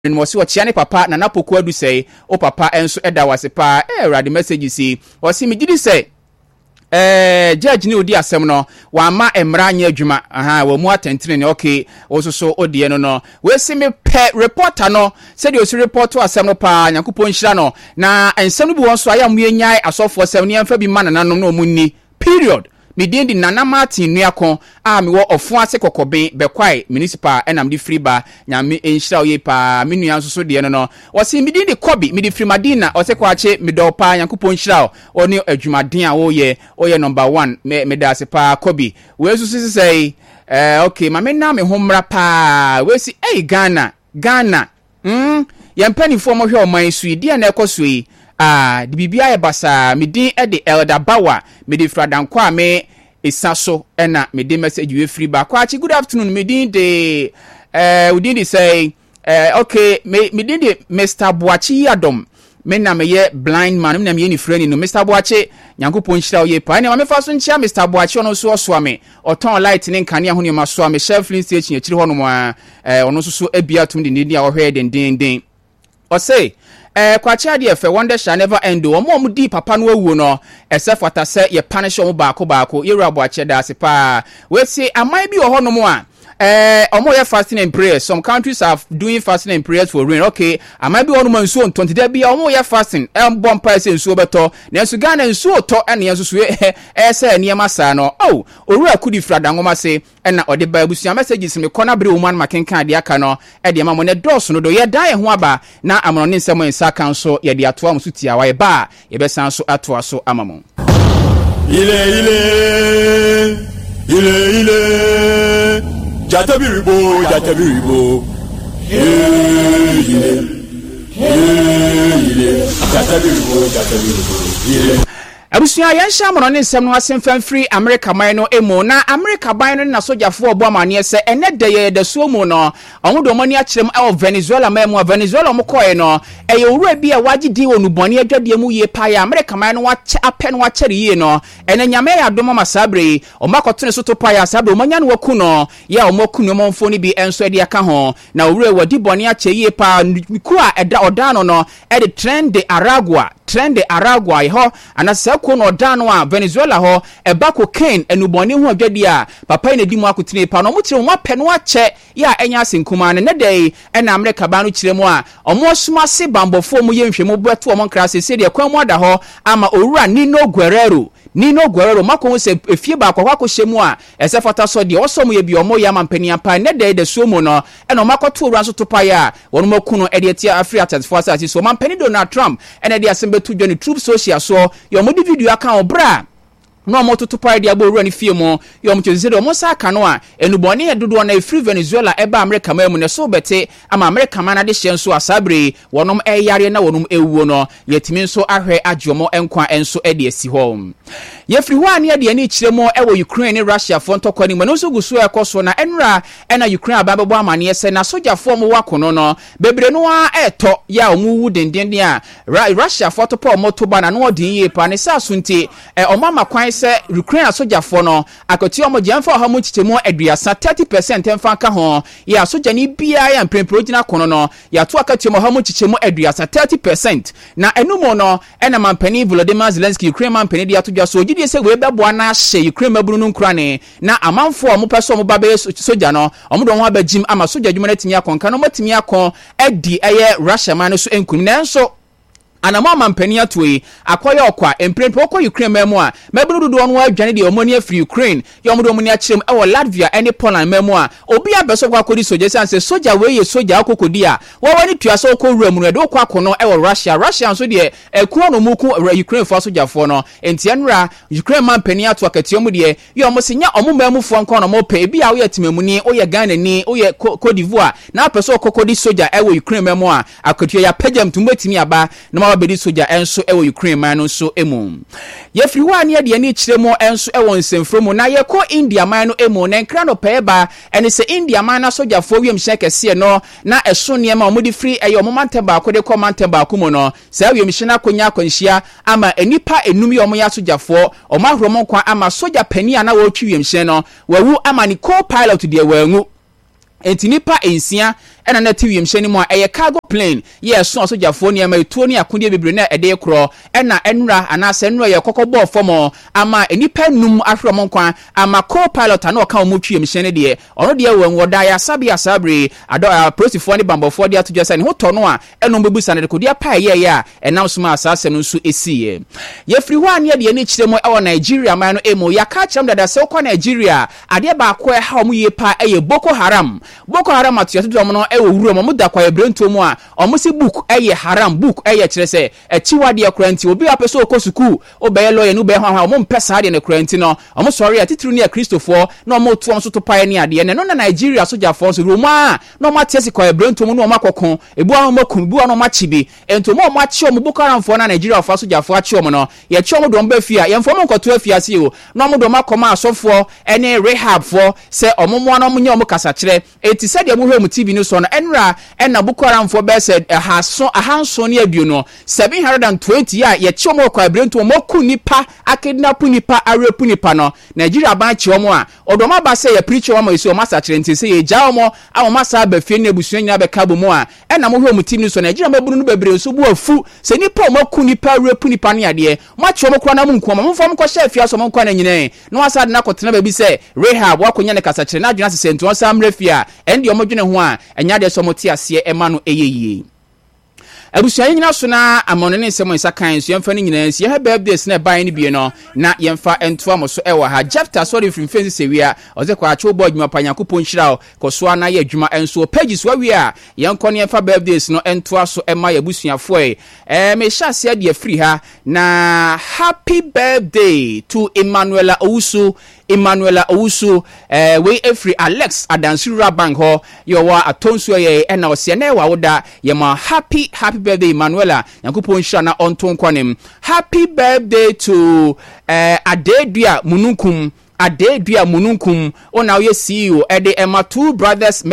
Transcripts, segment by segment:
mo si ochiane papa na napoku adu sei o papa enso eda wase pa radi message si o si megidi sei judge ni odi asem no wa ma emra anya adwuma wa mu atentene ne okay ososo odie no we si me pe reporter no said you report asem no pa Nyankopon hira no na ensem no bi won so ayam yenyae asofo asem ne yemfa bi ma nananom no munni period me di Nana Martin nuakon a me wo ofo ase kokoben bekwai municipal enam di free ba nyame enhira oye pa me nua so de no o se me di kobi me di free madina o se kwache me do pa Nyankopon hira oni adwumaden a oye number 1 me da se pa kobi we so say okay ma me na me homra pa we si Ghana yempani fo mo hwe o man sui dia na ekosui di bibia ye basa me din e de Elder Bawa me di fradankwa me isaso ena me di message we free ba kwa chi good afternoon me din de we din say okay me din de Mr. Boachi Adom me na me ye blind man me na me ye ni friend no Mr. Boachi Nyankopon hira oye pa na me fa so nchia Mr. Boachi ono so so ame oton light ne nkane ho ne ma so ame chef flin station akiri ho no mo ono so ebia tum de ni a wo hwe den o say kwacha de efe wonder shall never end o mo di papa no awu no esefata se ye punish o baako ye rabo ache da se pa we say amai bi o ho no mo a omo ye fasting and prayers. Some countries are doing fasting and prayers for rain. Okay, amai bi o no man so 20 day bi omo ye fasting bomb price nso beto na nso Ghana nso to ene nso so se niam asa no oh oru akudi frada ngoma se na ode ba abusia messages me kona bre woman makenkan de aka no e de ma mo ne dose no do ye dan ye ho aba na amono ne nsem ensa kan so ye de atoa musu tia wa ye ba ye be san so atoa so amamo ile jatabiribo ile jatabiribo abusia yansha mono ne nsem no asemfam free America man no emo na America ban no na sojafo obo amane se ene de ye de so mu no omudo mani akyerem e Venezuela man Venezuela mo koye no eye owura bi a wagidi wonu bone adwade mu ye pa ya America man no apɛ no wakyere ye no ene nyame ya dom masabre o makotene so to pa ya sabre o manya no waku no ya o maku no monfo ni bi enso de aka ho na owura wadi bone akye ye pa ku a eda odano no e de trend de Aragua ho anasa ko no dano a Venezuela ho eba cocaine enubone hu adwade a papa ina di mu akotene pa no mo kire mo apɛ no akyɛ ya enya asenkuma ne dey na America ba no kire mu a omo suma se bambofo mu ye nhwemu beto omo nkra se de kwan mu ada ho ama owura Nino Guerrero mako se efie ba akwa hyemu a esefata so de osom ye bi omo ya mampani apa ne dey de so mu no eno makoto owura so topa ya wono maku no ede tia Africa for State so mampani Donald Trump ene de asembetu dwani troop social so yo mo di video aka obra no mo to party abo ru ani fie mo yo mo cheze do mo sa aka no a enubone he dodo na free Venezuela eba America ma mu ne so bete ama America ma na de hye nso asabre wonom yare na wonom ewuo no yetimi nso ahwe adwomo enkwa enso ede asi ho ye free ho ani ade ani kiremo ewo Ukraine ne Russia fo ntokwa ni mo no so gusu ekoso na enra ena Ukraine ababebo amane se na soja fo mo wakono no bebre no a eto ya omu wu denden a Russia fo to pa moto ba na no odin ye pa ne sa sunti omama kwan se Ukraine asojafo no akoti omo jemfa ha mu chichemu aduasa 30% emfa ka ho ya soja ni bia ya mpremprogina kono no ya to akati omo ha mu chichemu aduasa 30% na enumo no ena mampani Volodymyr Zelensky Ukraine mampani dia to so gidi se we bebo na hye Ukraine mabunu no nkra ne na amanfo omo peso omo babe soja no omo do ho abagim ama soja dwuma na timi akonka no matimi akon edi eye Russia man so enkum nanso anama mampani atoi akoya okwa emprempo okwa Ukraine memo a mabunu dodo no adwane de omoni afri Ukraine yo omo do omoni akyerem e wo Latvia ene Poland memo a obi abeso kwa akodi soja sanse soja we ye soja akokodi a wo wani tuaso okowura mu no de okwa kono e wo Russia so de ekuo no muku Ukraine fo soja fo no entianra Ukraine mampani ato akati omo de yo omo senya omo mamufo nko no mo pe bi a wo yetimamuni o ye Ghana ni o ye Cote d'Ivoire na apeso okokodi soja e wo Ukraine memo a akoti ya pagam tumbatimi aba na bedi soja enso ewo Ukraine man no so emu ye free ho ane de ani kiremo enso ewo nsemfromu na ye ko India man no emu na nkra no peba ene se India man na soja fo wiem hyekese no na eso niema omudi free eyo momante ba ko de komante ba ko mu no sa wiem hye na konya akwanhia ama enipa enum ye omo ya soja fo omahromo kwa ama soja pani ana wo twi wiem hye no wawu ama ni co-pilot de wangu enti nipa ensia ena na TV mhyɛ ni mu a ɛyɛ cargo plane yɛ so asogyafoɔ ne ama etuo ne akonde bebre na ɛde korɔ ena enura anase enura yɛ kokɔbɔ fɔm ama enipa num ahwɛ mo nkwan ama co-pilot na ɔka ɔmo twi mhyɛ ne de ɔno de wɔ wɔda ya sabre ado polisifoɔ ne bambɔfoɔ de ato gyasa ne ho tɔ no a ɛno bebusa ne de kodia pa yɛ a ɛnam so ma asase no nso esiye yɛfiri hɔ ane de ne kyerɛ mu ɛwɔ Nigeria man no emo yaka kyerɛm dada sɛ wokɔ Nigeria adeɛ baako ɛha ɔmo yie pa ɛyɛ Boko Haram atoyɛ to ɔmo no ɛwɔ wuro ɔmo da kwa ebrentuo mu a ɔmo si book ɛyɛ haram book ɛyɛ kyerɛ sɛ ɛtiwadeɛ koranti obi apɛ so okɔ sukuu obɛyɛ lawyer no bɛyɛ hwan ɔmo mpɛ saa deɛ ne koranti no ɔmo sɔre a titiri ne Kristofoɔ na ɔmo to ɔmo so to pae ne adeɛ ne no na Nigeria sojafoɔ so Roma na ɔmo ate si kwa ebrentuo mu na ɔmo akɔko ebu ɔmo makum ebu ɔmo akyibi ento ɔmo akyi ɔmo Boko Haramfoɔ na Nigeria foɔ sojafoɔ akyi ɔmo no yɛkyi ɔmo dɔm ba fia yɛmfo ɔmo nkɔto afia se o na ɔmo dɔm akɔma asɔfoɔ ɛne rehab foɔ sɛ ɔmo mo na ɔmo nyɛ ɔmo kasa kyerɛ eti sɛ deɛ mo hwɛ mo TV no so no ɛnra ɛna Boko Haramfoɔ bɛ sɛ ahanso ne aduo no 720 a yɛkyi ɔmo kwa ebrentuo ɔmo ku nipa akidnap nipa arepu nipa no Nigeria ban kyi ɔmo a ɔdɔm aba sɛ yɛ preach ɔmo esi ɔmo asakyerɛ nti sɛ yɛ gya ɔmo a ɔmo asa ba fie ne abusua nyina bɛka bo mu a ɛna mo hwɛ mo TV no so Nigeria mabunu no bebre so bu afu sɛ nipa ɔmo ku nipa arepu nipa ne adeɛ mo akyi ɔmo kora na mo nko mo mfam kɔ hyɛ afia so ɔmo nkwa na nyina no asa de na kɔtena ba bi sɛ rehab wakonya ne kasakyerɛ na adwena sɛ nto ɔsa amrɛ fia ɛndi ɔmo dwene ho a ɛnya de so ɔmo te aseɛ ɛma no ɛyɛyie abusuan nyina so na amone ne nsɛm nsa kan so yɛmfa ne nyina nsi yɛha birthdays na ban ne bie no na yɛmfa entoa mo so ɛwɔ ha Jefta sorry from fence sewia ɔze kwa acho bo adwuma panyakopon hyira kɔsoa na yɛ adwuma enso pages wa wi a yɛnkɔ ne yɛmfa birthdays no entoa so ɛma yɛbusuafo me hya se de afiri ha na happy birthday to Emmanuela Owusu we every Alex Adansura Bank ho yowa atonso ye na ose na wa woda ye ma happy birthday Emmanuela yakupon hira na onton kwanem happy birthday to Adedua Mununkum ona ye CEO ede ema Two Brothers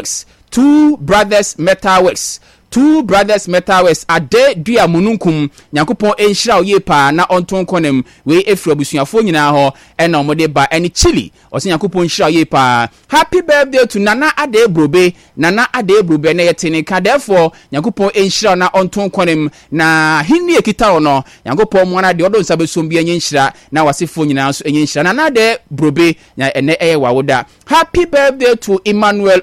Metalworks Adedua Mununkum Nyankopon enhira oye pa na onton konem we efri abusuafo nyina ho ena omode ba eni chili ose Nyankopon enhira oye pa happy birthday to Nana Adebrobe na yetene ka therefore Nyankopon enhira na onton konem na hinni ekita ono Nyankopon mo na de odo nsabesombi enhira na wasefo nyina so enhira Nana Adebrobe nya ene eye wawoda happy birthday to Emmanuel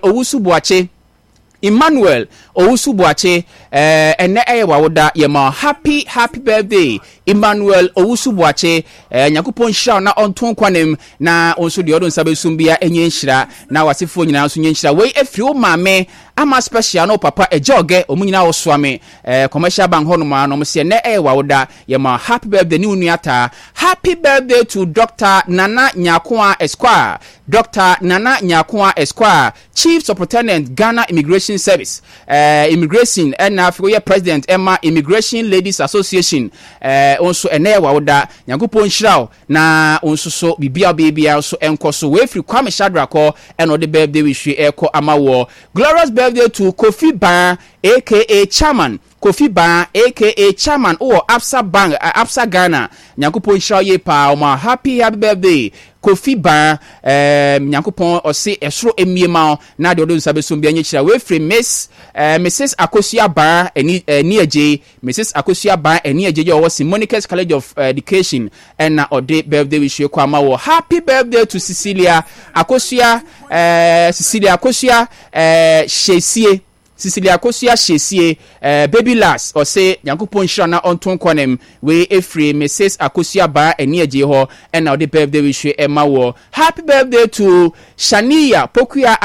Owusu Boache ene eye wawoda yema happy birthday Emmanuel Owusu Boache Nyankopon hira na onton kwanem na onso de odo nsabesumbia enye nhira na wasefo nyina so nyenhira we efri o maame ama special no papa ejoge omunyina wo soame commercial bank hono ma no se ne eye wawoda yema happy birthday ni unuata happy birthday to Dr. Nana Nyakoa Esquire Chief Superintendent Ghana Immigration Service immigration and Africa President Emma Immigration Ladies Association onso ene wawoda Nyankopon hyira na onso so bibia so enkoso we free Kwame Shadrako eno de birthday we hwe eko amawo glorious birthday to Kofi Ban aka Chairman o Absa Ghana Nyankopon hyira ye pa o ma happy birthday Kofi Ban Nyankopon ose esro emiema na de odo nsabesom bia nyechira we free Mrs. Akosua Ban Mrs. Akosua Ban eni yo was Monica's College of Education and na ode birthday we hwe kwa ma wo happy birthday to Cecilia Akosua Shesie baby last or say Nyankopon hyira na onton kwanem we efri Mrs. Akosua Ban eni agye ho and now the birthday we hwe ema wo happy birthday to Shania Pokuya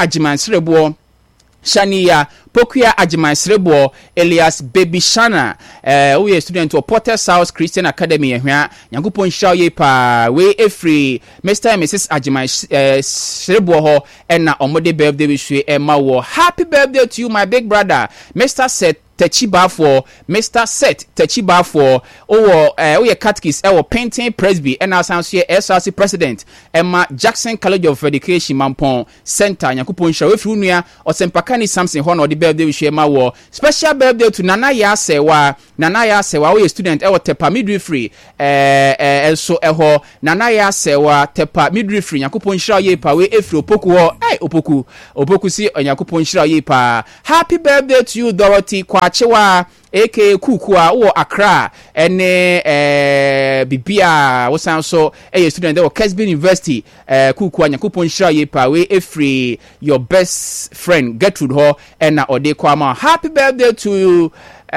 Ajimansrebo Elias Baby Shana we a student of Porter's House Christian Academy ehwa Nyankopon hyira ye pa we efri Mr. and Mrs. Ajimansrebo ho and na omode birthday we hwe ema wo happy birthday to you my big brother Mr. Seth Techiba Mr. Set Techiba for Oye Catkis Painting Presby and Asansie SRC President Emma Jackson College of Education Mampon Center Nyakupon Shawe Frunia or Sempakani Samson Honor the birthday we share ma special birthday to Nana Yasewa we student Tepa midwifery and so Nana Yasewa Tepa midwifery Nyakupon Shawe pa we efri opoku opoku si Nyakupon Shawe pa. Happy birthday to you Dorothy Kwachewa aka Kukua or Accra ene bibia wosan so student there Kesby University Kukua Nyakupon Shaye pa we efri your best friend Gertrude ho ena ode kwama. Happy birthday to you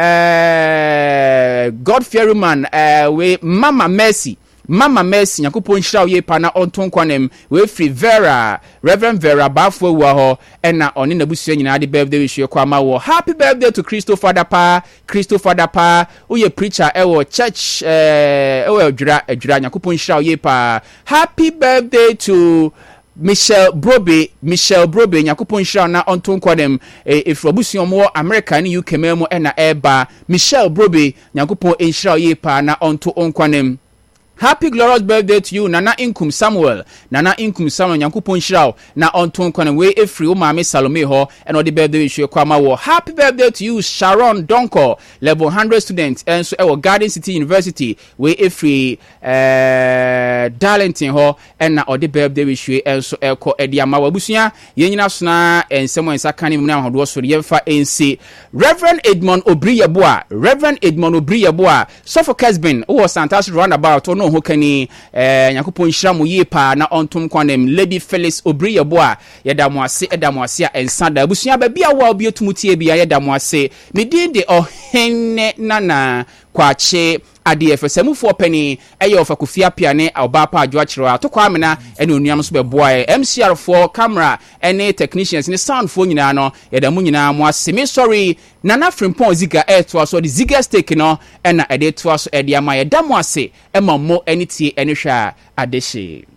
God fearing man we Mama Mercy Nyakupon Shaye pa na onton kwanem we free Vera Reverend Vera Bafo wa ho ena oni na busu nyina de birthday wish ye kwama wo. Happy birthday to Christopher Dapa uye preacher ewo church ewo adwira Nyakupon Shaye pa. Happy birthday to Michelle Brobe Nyakupon Shaw na onton kwanem if obusu mo America ni UK memo ena eba Michelle Brobe Nyakupon Shaye pa na onto onkwanem. Happy glorious birthday to you Nana Inkum Samuel Nyakupon Shaw na onton kwanem we efri o maame Salome ho ena odi birthday wish ye kwama wo. Happy birthday to you Sharon Donko level 100 student enso ewo Garden City University we efri Darlington ho ena odi birthday wish ye enso eko ediama wabusua yenyina sona ensemo ensakane mu na hodo so yemfa ensi Reverend Edmond Obriyeboa Suffolk Kesbin o Santas roundabout no hokani Nyakupon Shamu yepa na ontum kwanem Lady Phyllis Obriyeboa yedamoase a ensada abusua ba bia wa obi otumutie bia yedamoase medinde ohenne nana kwache adefesemufo pani eyofa kufia piane obapa adwoachiro atokwa amena ene onuam so beboa MCR4 camera ene technicians ne sound fo nyina no yedamu nyina mo asemi sorry Nana Frimpon Ziga to so the Ziga stake no ena ede to so ede ama yedamu ase ema mo enitie ene hwa adehye.